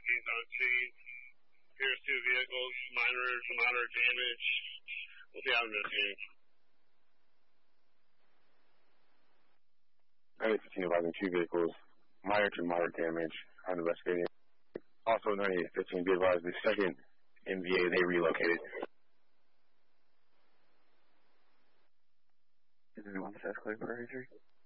He's on scene. Here's two vehicles, minor damage. We'll be out in the scene. 9015 advising two vehicles, minor to moderate damage. I'm investigating. Also, 9815 be advised the second MVA they relocated. Is anyone escalated for injury?